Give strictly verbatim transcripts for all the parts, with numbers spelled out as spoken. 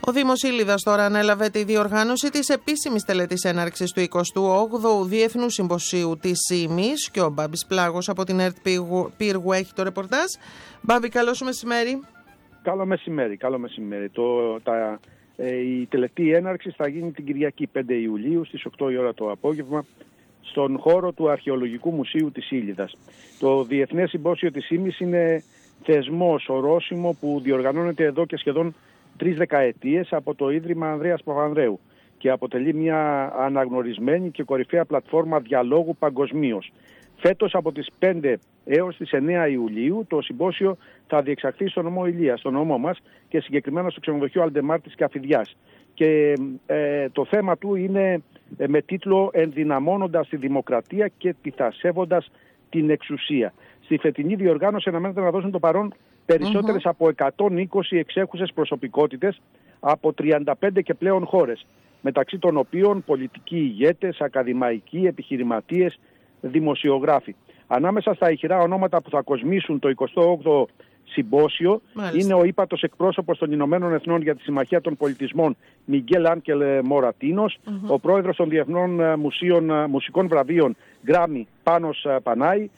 Ο Δήμος Ήλιδας τώρα ανέλαβε τη διοργάνωση της επίσημης τελετής έναρξης του εικοστού όγδοου Διεθνού Συμποσίου της ΣΥΜΗΣ και ο Μπάμπης Πλάγος από την ΕΡΤ Πύργου έχει το ρεπορτάζ. Μπάμπη, καλό σου μεσημέρι. Καλό μεσημέρι, καλό μεσημέρι. Το, τα, ε, η τελετή έναρξης θα γίνει την Κυριακή πέντε Ιουλίου στις οκτώ η ώρα το απόγευμα στον χώρο του Αρχαιολογικού Μουσείου της Ήλιδας. Το Διεθνές Συμπόσιο της ΣΥΜΗΣ είναι θεσμός, ορόσημο που διοργανώνεται εδώ και σχεδόν τρεις δεκαετίες από το Ίδρυμα Ανδρέας Παπανδρέου και αποτελεί μια αναγνωρισμένη και κορυφαία πλατφόρμα διαλόγου παγκοσμίως. Φέτος από τις πέντε έως τις εννέα Ιουλίου το συμπόσιο θα διεξαχθεί στο νομό Ηλίας, στο νομό μας και συγκεκριμένα στο ξενοδοχείο Αλντεμάρ της Καφιδιάς. Και ε, το θέμα του είναι ε, με τίτλο «Ενδυναμώνοντας τη δημοκρατία και τυθασεύοντας την εξουσία». Στη φετινή διοργάνωση αναμένεται να δώσουν το παρόν περισσότερες mm-hmm. από εκατόν είκοσι εξέχουσες προσωπικότητες από τριάντα πέντε και πλέον χώρες, μεταξύ των οποίων πολιτικοί ηγέτες, ακαδημαϊκοί, επιχειρηματίες, δημοσιογράφοι. Ανάμεσα στα ηχηρά ονόματα που θα κοσμήσουν το εικοστό όγδοο συμπόσιο Μάλιστα. είναι ο ύπατος εκπρόσωπος των Ηνωμένων Εθνών για τη Συμμαχία των Πολιτισμών Μιγγέλ Άνκελ Μορατίνος, mm-hmm. ο πρόεδρος των Διεθνών Μουσείων, Μουσικών Βραβείων Γκράμι Πάνος Πανάη,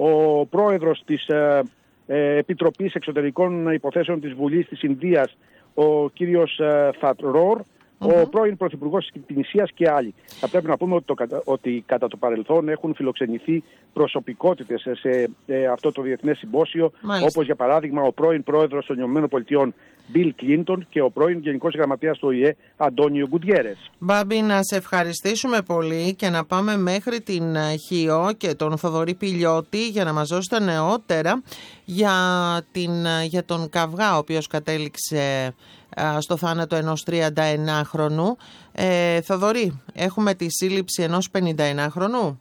ο πρόεδρος της ε, ε, Επιτροπής Εξωτερικών Υποθέσεων της Βουλής της Ινδίας, ο κύριος ε, Θατρόρ, mm-hmm. ο πρώην Πρωθυπουργός της Τινησίας και άλλοι. Θα πρέπει να πούμε ότι, το, ότι κατά το παρελθόν έχουν φιλοξενηθεί προσωπικότητες σε, σε ε, αυτό το Διεθνές Συμπόσιο, Μάλιστα. όπως για παράδειγμα ο πρώην Πρόεδρος των ΗΠΑ Μπιλ Κλίντον και ο πρώην Γενικός Γραμματέας του ΟΗΕ Αντώνιο Γκουτιέρες. Μπάμπη, να σε ευχαριστήσουμε πολύ και να πάμε μέχρι την Χίο και τον Θοδωρή Πηλιώτη για να μας δώσει τα νεότερα για, την, για τον καυγά ο οποίος κατέληξε στο θάνατο ενός τριανταεννάχρονου. Ε, Θοδωρή, έχουμε τη σύλληψη ενός πενηνταεννάχρονου.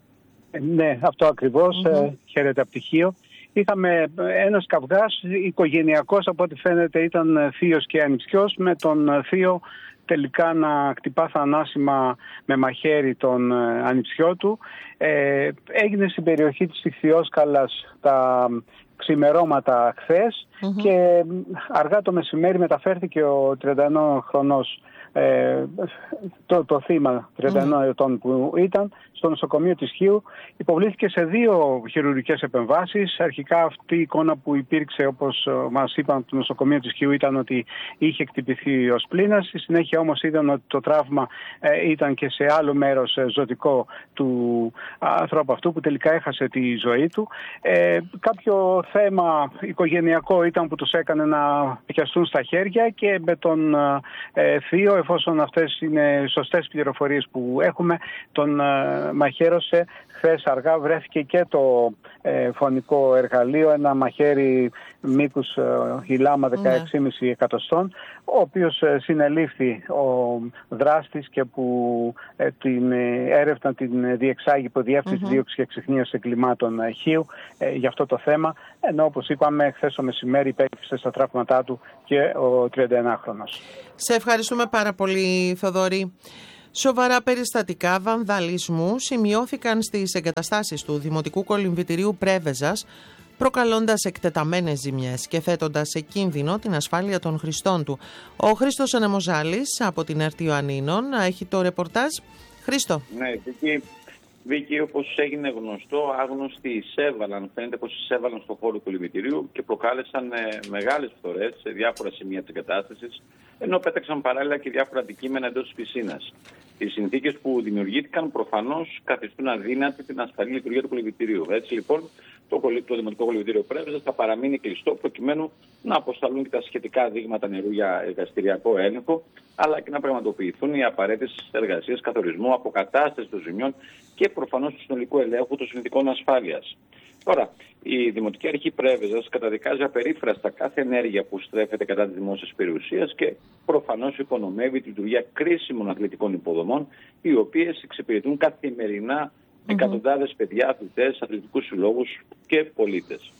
Ναι, αυτό ακριβώς. Mm-hmm. Ε, χαίρετε από τη Χίο. Είχαμε ένας καυγάς οικογενειακός, από ό,τι φαίνεται ήταν θείος και ανιψιός, με τον θείο τελικά να χτυπά θανάσιμα με μαχαίρι τον ανιψιό του. Ε, έγινε στην περιοχή της Ιχθυόσκαλας τα ξημερώματα χθες mm-hmm. και αργά το μεσημέρι μεταφέρθηκε ο τριανταεννάχρονος Ε, το, το θύμα τριανταεννέα mm. ετών που ήταν στο νοσοκομείο της Χίου. Υποβλήθηκε σε δύο χειρουργικές επεμβάσεις. Αρχικά αυτή η εικόνα που υπήρξε, όπως μας είπαν από το νοσοκομείο της Χίου, ήταν ότι είχε χτυπηθεί ο σπλήνας. Στη συνέχεια όμως είδαν ότι το τραύμα ε, ήταν και σε άλλο μέρος ε, ζωτικό του ανθρώπου αυτού, που τελικά έχασε τη ζωή του. Ε, κάποιο θέμα οικογενειακό ήταν που τους έκανε να πιαστούν στα χέρια και με τον ε, θείο, εφόσον αυτές είναι σωστές πληροφορίες που έχουμε, τον ε, μαχαίρωσε. Χθες αργά βρέθηκε και το ε, φωνικό εργαλείο, ένα μαχαίρι μήκους ε, χιλάμα δεκαέξι κόμμα πέντε εκατοστών, ο οποίος ε, συνελήφθη ο δράστης και που ε, την ε, έρευνα την διεξάγει υπό διεύθυνση mm-hmm. δίωξης και εξυχνίασης εγκλημάτων ε, Χίου ε, για αυτό το θέμα, ενώ όπως είπαμε χθες το μεσημέρι υπέκυψε στα τραύματά του και ο τριανταεννάχρονος. Σε ευχαριστούμε πάρα πολύ, Θοδωρή. Σοβαρά περιστατικά βανδαλισμού σημειώθηκαν στις εγκαταστάσεις του Δημοτικού Κολυμβητηρίου Πρέβεζας, προκαλώντας εκτεταμένες ζημιές και θέτοντας σε κίνδυνο την ασφάλεια των χρηστών του. Ο Χρήστος Ανεμοζάλης από την ΕΡΤ Ιωαννίνων έχει το ρεπορτάζ. Χρήστο. Ναι, Βίκυ, Βίκυ, όπως έγινε γνωστό, άγνωστοι εισέβαλαν, φαίνεται πως εισέβαλαν στον χώρο του κολυμβητηρίου και προκάλεσαν ε, μεγάλες φθορές σε διάφορα σημεία της εγκατάστασης, ενώ πέταξαν παράλληλα και διάφορα αντικείμενα εντός της πισίνας. Οι συνθήκες που δημιουργήθηκαν προφανώς καθιστούν αδύνατη την ασφαλή λειτουργία του κολυμβητηρίου. Έτσι λοιπόν, το, το Δημοτικό Κολυμβητήριο Πρέβεζας θα παραμείνει κλειστό προκειμένου να αποσταλούν και τα σχετικά δείγματα νερού για εργαστηριακό έλεγχο, αλλά και να πραγματοποιηθούν οι απαραίτητες εργασίες καθορισμού, αποκατάσταση των ζημιών και προφανώς του συνολικού ελέγχου των συνθηκών ασφάλειας. Τώρα, η Δημοτική Αρχή Πρέβεζας καταδικάζει απερίφραστα κάθε ενέργεια που στρέφεται κατά της δημόσιας περιουσίας και προφανώς υπονομεύει τη λειτουργία κρίσιμων αθλητικών υποδομών, οι οποίες εξυπηρετούν καθημερινά εκατοντάδες παιδιά, αθλητές, αθλητικούς συλλόγους και πολίτες.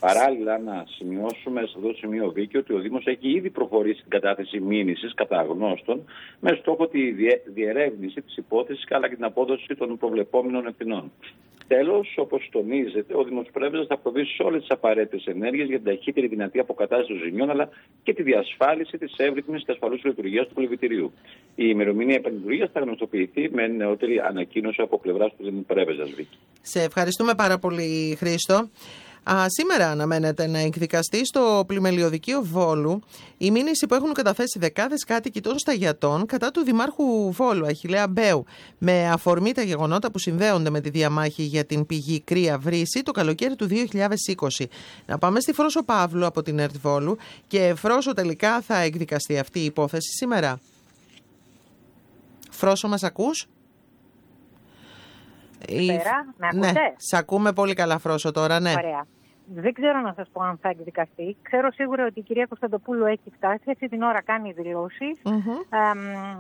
Παράλληλα, να σημειώσουμε σε αυτό το σημείο, Βίκη, ότι ο Δήμος έχει ήδη προχωρήσει την κατάθεση μήνυσης κατά αγνώστων με στόχο τη διερεύνηση της υπόθεσης αλλά και την απόδοση των προβλεπόμενων ευθυνών. Τέλος, όπως τονίζεται, ο Δήμος Πρέβεζας θα προβεί σε όλες τις απαραίτητες ενέργειες για την ταχύτερη δυνατή αποκατάσταση των ζημιών αλλά και τη διασφάλιση της εύρυθμης και ασφαλούς λειτουργίας του κολυμβητηρίου. Η ημερομηνία επανλειτουργίας θα γνωστοποιηθεί με νεότερη ανακοίνωση από πλευράς του Δήμου Πρέβεζας, Βίκη. Σε ευχαριστούμε πάρα πολύ, Χρήστο. Α, σήμερα αναμένεται να εκδικαστεί στο Πλημελιωδικείο Βόλου η μήνυση που έχουν καταθέσει δεκάδες κάτοικοι των Σταγιατών κατά του Δημάρχου Βόλου, Αχιλλέα Μπέου, με αφορμή τα γεγονότα που συνδέονται με τη διαμάχη για την πηγή Κρύα Βρύση το καλοκαίρι του δύο χιλιάδες είκοσι. Να πάμε στη Φρόσο Παύλου από την ΕΡΤ Βόλου. Και Φρόσο, τελικά θα εκδικαστεί αυτή η υπόθεση σήμερα? Φρόσο, μας ακούς? Πέρα, με ακούτε? Ναι, σ' ακούμε πολύ καλά, Φρόσο, τώρα, ναι. Ωραία. Δεν ξέρω να σας πω αν θα εκδικαστεί. Ξέρω σίγουρα ότι η κυρία Κωνσταντοπούλου έχει φτάσει. Αυτή την ώρα κάνει δηλώσεις. Mm-hmm. Ε,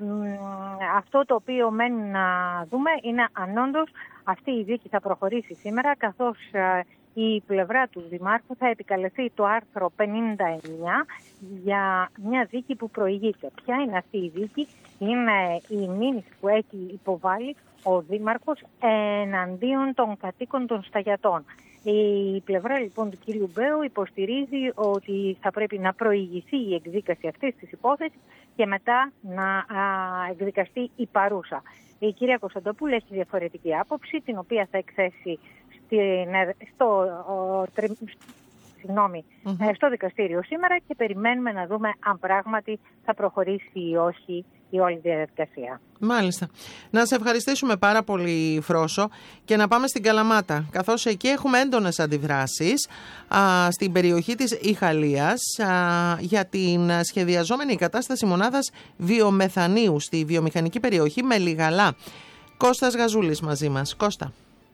αυτό το οποίο μένει να δούμε είναι αν όντως αυτή η δίκη θα προχωρήσει σήμερα, καθώς ε, η πλευρά του Δημάρχου θα επικαλεστεί το άρθρο πενήντα εννιά για μια δίκη που προηγείται. Ποια είναι αυτή η δίκη? Είναι η μήνυση που έχει υποβάλει ο Δήμαρχος εναντίον των κατοίκων των Σταγιατών. Η πλευρά λοιπόν του κύριου Μπέου υποστηρίζει ότι θα πρέπει να προηγηθεί η εκδίκαση αυτής της υπόθεσης και μετά να α, εκδικαστεί η παρούσα. Η κυρία Κωνσταντοπούλου έχει διαφορετική άποψη, την οποία θα εκθέσει στην, στο, ο, τρι, συγγνώμη, mm-hmm. στο δικαστήριο σήμερα και περιμένουμε να δούμε αν πράγματι θα προχωρήσει ή όχι η όλη διαδικασία. Μάλιστα. Να σε ευχαριστήσουμε πάρα πολύ, Φρόσο, και να πάμε στην Καλαμάτα, καθώς εκεί έχουμε έντονες αντιδράσεις α, στην περιοχή της Ιχαλίας α, για την σχεδιαζόμενη κατάσταση μονάδας βιομεθανίου στη βιομηχανική περιοχή Μελιγαλά. Κώστας Γαζούλης μαζί μας. Κώστα.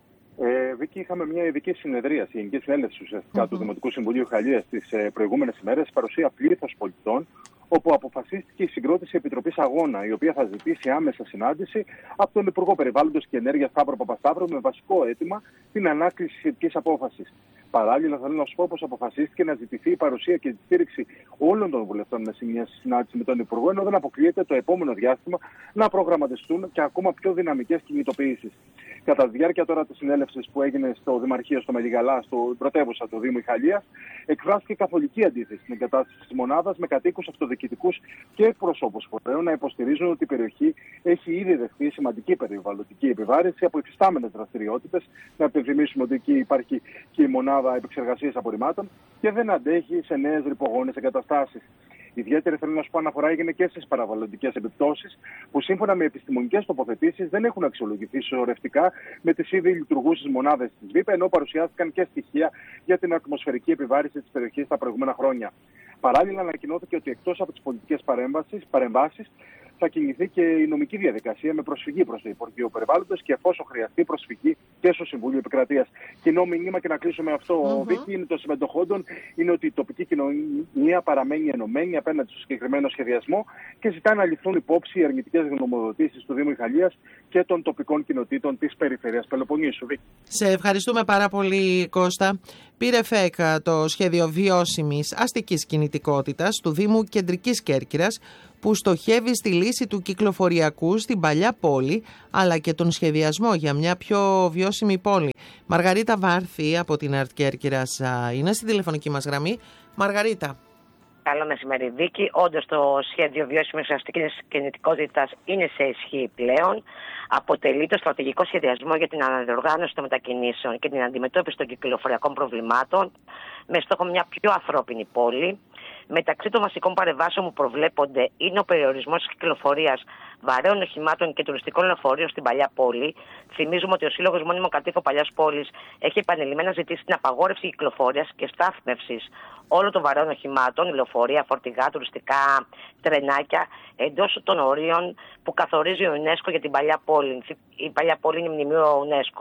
Ε, Βίκη, είχαμε μια ειδική συνεδρία, η Γενική Συνέλευση ουσιαστικά mm-hmm. του Δημοτικού Συμβουλίου Ιχαλίας τις ε, προηγούμενες ημέρες, παρουσία πλήθος πολιτών, όπου αποφασίστηκε η συγκρότηση Επιτροπής Αγώνα, η οποία θα ζητήσει άμεσα συνάντηση από τον Υπουργό Περιβάλλοντος και Ενέργειας Σταύρο Παπασταύρου με βασικό αίτημα την ανάκληση σχετικής απόφασης. Παράλληλα, θέλω να σου πω πως αποφασίστηκε να ζητηθεί η παρουσία και τη στήριξη όλων των βουλευτών με μια συνάντηση με τον Υπουργό, ενώ δεν αποκλείεται το επόμενο διάστημα να προγραμματιστούν και ακόμα πιο δυναμικές κινητοποιήσεις. Κατά τη διάρκεια τώρα της συνέλευσης που έγινε στο Δημαρχείο στο Μελιγαλά, στο πρωτεύουσα του Δήμου Ιχαλίας, εκφράστηκε καθολική αντίθεση στην εγκατάσταση της μονάδας με κατοίκους, αυτοδιοικητικούς και εκπροσώπους φορέων να υποστηρίζουν ότι η περιοχή έχει ήδη δεχθεί σημαντική περιβαλλοντική επιβάρυνση από υφιστάμενες δραστηριότητες. Να επιθυμίσουμε ότι εκεί υπάρχει και η μονάδα επεξεργασίας απορριμμάτων και δεν αντέχει σε νέες ρυπογόνες εγκαταστάσεις. Ιδιαίτερη, θέλω να σου πω, αναφορά έγινε και στις παραβαλλοντικές επιπτώσεις, που σύμφωνα με επιστημονικές τοποθετήσεις δεν έχουν αξιολογηθεί σωρευτικά με τις ήδη λειτουργούσες μονάδες της ΒΥΠ, ενώ παρουσιάστηκαν και στοιχεία για την ατμοσφαιρική επιβάρυνση της περιοχής τα προηγούμενα χρόνια. Παράλληλα, ανακοινώθηκε ότι εκτός από τις πολιτικές παρεμβάσεις, θα κινηθεί και η νομική διαδικασία με προσφυγή προς το Υπουργείο Περιβάλλοντος και εφόσον χρειαστεί προσφυγή και στο Συμβούλιο Επικρατείας. Κοινό μήνυμα, και να κλείσουμε αυτό, mm-hmm. Βίκη, είναι των συμμετοχόντων, είναι ότι η τοπική κοινωνία παραμένει ενωμένη απέναντι στο συγκεκριμένο σχεδιασμό και ζητά να ληφθούν υπόψη οι αρνητικές γνωμοδοτήσεις του Δήμου Ιχαλίας και των τοπικών κοινοτήτων της περιφέρειας Πελοποννήσου. Σε ευχαριστούμε πάρα πολύ, Κώστα. Πήρε ΦΕΚ το σχέδιο βιώσιμης αστικής κινητικότητας του Δήμου Κεντρικής Κέρκυρας, που στοχεύει στη λύση του κυκλοφοριακού στην παλιά πόλη, αλλά και τον σχεδιασμό για μια πιο βιώσιμη πόλη. Μαργαρίτα Βάρθη από την ΕΡΤ Κέρκυρας είναι στην τηλεφωνική μας γραμμή. Μαργαρίτα. Καλό μεσημέρι, Βίκη. Όντως το σχέδιο βιώσιμης αστικής κινητικότητας είναι σε ισχύ πλέον. Αποτελεί το στρατηγικό σχεδιασμό για την αναδιοργάνωση των μετακινήσεων και την αντιμετώπιση των κυκλοφοριακών προβλημάτων με στόχο μια πιο ανθρώπινη πόλη. Μεταξύ των βασικών παρεμβάσεων που προβλέπονται είναι ο περιορισμός της κυκλοφορίας βαρέων οχημάτων και τουριστικών λεωφορείων στην παλιά πόλη. Θυμίζουμε ότι ο Σύλλογος Μόνιμων Κατοίκων Παλιάς Πόλης έχει επανειλημμένα ζητήσει την απαγόρευση κυκλοφορίας και στάθμευσης όλων των βαρέων οχημάτων, λεωφορεία, φορτηγά, τουριστικά, τρενάκια, εντός των ορίων που καθορίζει ο UNESCO για την παλιά πόλη. Η παλιά πόλη είναι μνημείο UNESCO.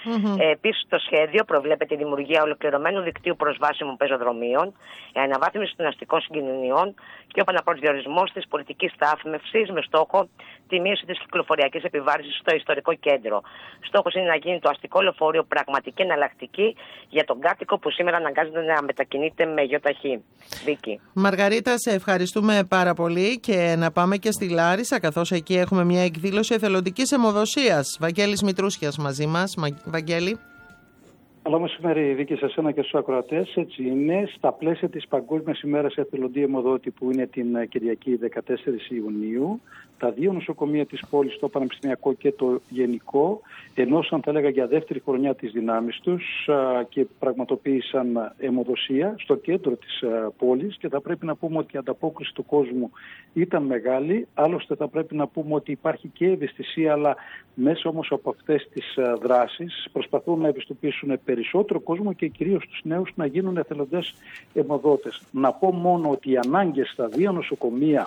Mm-hmm. Ε, Επίσης, το σχέδιο προβλέπει τη δημιουργία ολοκληρωμένου δικτύου προσβάσιμων πεζοδρομίων, η αναβάθμιση των αστικών συγκοινωνιών και ο επαναπροσδιορισμός της πολιτικής στάθμευσης με στόχο τη μείωση της κυκλοφοριακής επιβάρυνσης στο ιστορικό κέντρο. Στόχος είναι να γίνει το αστικό λεωφορείο πραγματική εναλλακτική για τον κάτοικο που σήμερα αναγκάζεται να μετακινείται με γιοταχή. Βίκη. Μαργαρίτα, σε ευχαριστούμε πάρα πολύ και να πάμε και στη Λάρισα, καθώς εκεί έχουμε μια εκδήλωση εθελοντικής αιμοδοσίας. Βαγγέλης Μητρούσιας μαζί μας. Βαγγέλη. Καλό μεσημέρι, Βίκη, σε εσένα και στους ακροατές. Έτσι είναι, στα πλαίσια της Παγκόσμιας ημέρας εθελοντή αιμοδότη που είναι την Κυριακή δεκατέσσερις Ιουνίου, τα δύο νοσοκομεία της πόλης, το Πανεπιστημιακό και το Γενικό, ενώσαν, θα έλεγα, για δεύτερη χρονιά της δυνάμεις τους και πραγματοποίησαν αιμοδοσία στο κέντρο της πόλης, και θα πρέπει να πούμε ότι η ανταπόκριση του κόσμου ήταν μεγάλη. Άλλωστε θα πρέπει να πούμε ότι υπάρχει και ευαισθησία, αλλά μέσα όμως από αυτές τις δράσεις προσπαθούν να ευαισθητοποιήσουν περισσότερο κόσμο και κυρίως τους νέους να γίνουν εθελοντές αιμοδότες. Να πω μόνο ότι οι ανάγκες στα δύο νοσοκομεία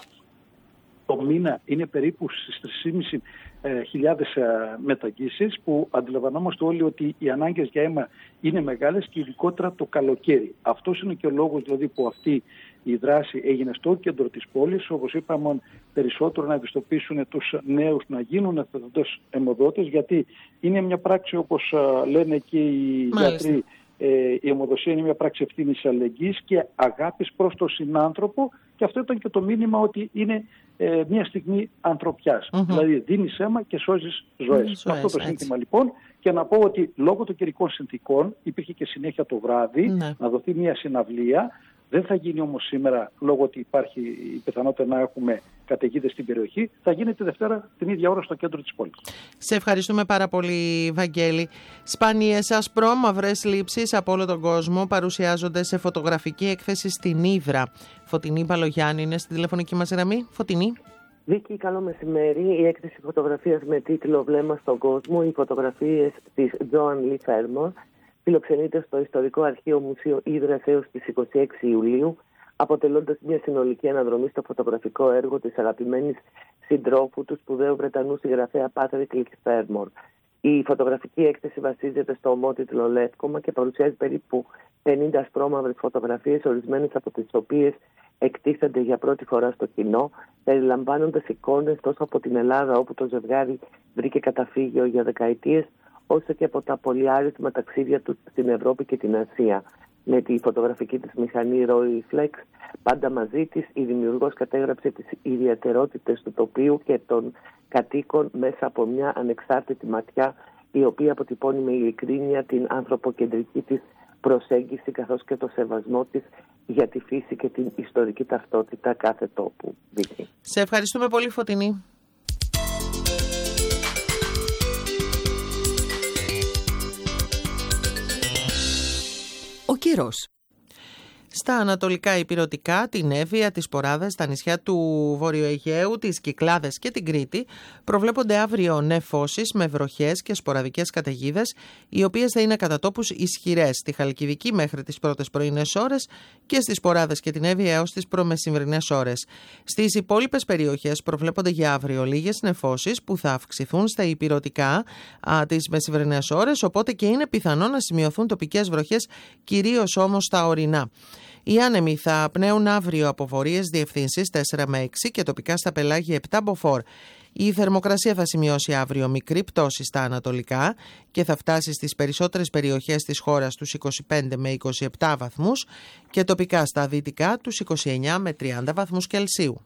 το μήνα είναι περίπου στις τρεις χιλιάδες πεντακόσιες μεταγγίσεις, που αντιλαμβανόμαστε όλοι ότι οι ανάγκες για αίμα είναι μεγάλες και ειδικότερα το καλοκαίρι. Αυτός είναι και ο λόγος δηλαδή που αυτή η δράση έγινε στο κέντρο της πόλης, όπως είπαμε, περισσότερο να ευαισθητοποιήσουν τους νέους να γίνουν εθελοντές αιμοδότες, γιατί είναι μια πράξη, όπως λένε και οι Μάλιστα. γιατροί, ε, η αιμοδοσία είναι μια πράξη ευθύνης, αλληλεγγύης και αγάπης προς τον συνάνθρωπο, και αυτό ήταν και το μήνυμα, ότι είναι ε, μια στιγμή ανθρωπιάς. Mm-hmm. Δηλαδή δίνεις αίμα και σώζεις ζωές. Mm, αυτό το σύνθημα λοιπόν, και να πω ότι λόγω των καιρικών συνθηκών υπήρχε και συνέχεια το βράδυ mm. να δοθεί μια συναυλία. Δεν θα γίνει όμως σήμερα, λόγω ότι υπάρχει η πιθανότητα να έχουμε καταιγίδες στην περιοχή. Θα γίνει τη Δευτέρα την ίδια ώρα στο κέντρο της πόλης. Σε ευχαριστούμε πάρα πολύ, Βαγγέλη. Σπάνιες ασπρόμαυρες λήψεις από όλο τον κόσμο παρουσιάζονται σε φωτογραφική έκθεση στην Ύδρα. Φωτεινή Μπαλογιάννη είναι στη τηλεφωνική μας γραμμή. Φωτεινή. Βίκη, καλό μεσημέρι. Η έκθεση φωτογραφίας με τίτλο «Βλέμμα στον κόσμο», οι φωτογραφίες της Joan Lee Fermor, φιλοξενείται στο Ιστορικό Αρχείο Μουσείο Ύδρας έως τις είκοσι έξι Ιουλίου, αποτελώντας μια συνολική αναδρομή στο φωτογραφικό έργο της αγαπημένης συντρόφου του σπουδαίου Βρετανού συγγραφέα Patrick Fermor. Η φωτογραφική έκθεση βασίζεται στο ομότιτλο Λεύκομα και παρουσιάζει περίπου πενήντα ασπρόμαυρες φωτογραφίες, ορισμένες από τις οποίες εκτίθενται για πρώτη φορά στο κοινό, περιλαμβάνοντας εικόνες τόσο από την Ελλάδα, όπου το ζευγάρι βρήκε καταφύγιο για δεκαετίες, όσο και από τα πολυάριθμα ταξίδια του στην Ευρώπη και την Ασία. Με τη φωτογραφική της μηχανή Rolleiflex πάντα μαζί της, η δημιουργός κατέγραψε τις ιδιαιτερότητες του τοπίου και των κατοίκων μέσα από μια ανεξάρτητη ματιά, η οποία αποτυπώνει με ειλικρίνεια την ανθρωποκεντρική της προσέγγιση, καθώς και το σεβασμό της για τη φύση και την ιστορική ταυτότητα κάθε τόπου. Βίκη. Σε ευχαριστούμε πολύ, Φωτεινή. Ο καιρός. Στα ανατολικά ηπειρωτικά, την Εύβοια, τις Ποράδες, τα νησιά του Βορειοαιγαίου, τις Κυκλάδες και την Κρήτη, προβλέπονται αύριο νεφώσεις με βροχές και σποραδικές καταιγίδες, οι οποίες θα είναι κατά τόπους ισχυρές στη Χαλκιδική μέχρι τις πρώτες πρωινές ώρες και στις Ποράδες και την Εύβοια έως τις προμεσημβρινές ώρες. Στις υπόλοιπες περιοχές προβλέπονται για αύριο λίγες νεφώσεις που θα αυξηθούν στα ηπειρωτικά α, τις μεσημβρινές ώρες, οπότε και είναι πιθανό να σημειωθούν τοπικές βροχές, κυρίως όμως στα ορεινά. Οι άνεμοι θα πνέουν αύριο από βορείες διευθύνσεις τέσσερα με έξι και τοπικά στα πελάγια επτά μποφόρ. Η θερμοκρασία θα σημειώσει αύριο μικρή πτώση στα ανατολικά και θα φτάσει στις περισσότερες περιοχές της χώρας τους είκοσι πέντε με είκοσι επτά βαθμούς και τοπικά στα δυτικά τους είκοσι εννέα με τριάντα βαθμούς Κελσίου.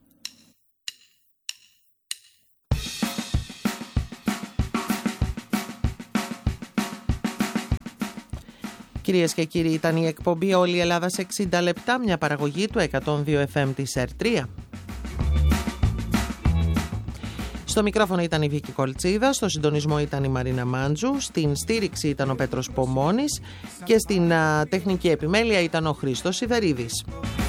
Κυρίες και κύριοι, ήταν η εκπομπή «Όλη η Ελλάδα σε εξήντα λεπτά», μια παραγωγή του εκατόν δύο εφ εμ της ΕΡ τρία. Στο μικρόφωνο ήταν η Βίκη Κολτσίδα, στο συντονισμό ήταν η Μαρίνα Μάντζου, στην στήριξη ήταν ο Πέτρος Πομώνης και στην α, τεχνική επιμέλεια ήταν ο Χρήστος Σιδερίδης.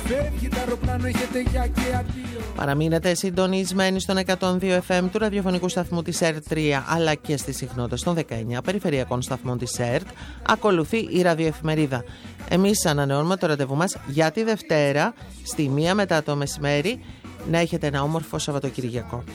Παραμείνετε συντονισμένοι στον εκατόν δύο εφ εμ του ραδιοφωνικού σταθμού της ΕΡ τρία, αλλά και στις συχνότητες των δεκαεννέα περιφερειακών σταθμών της ΕΡΤ. Ακολουθεί η ραδιοεφημερίδα. Εμείς ανανεώνουμε το ραντεβού μας για τη Δευτέρα στη μία μετά το μεσημέρι. Να έχετε ένα όμορφο Σαββατοκυριακό.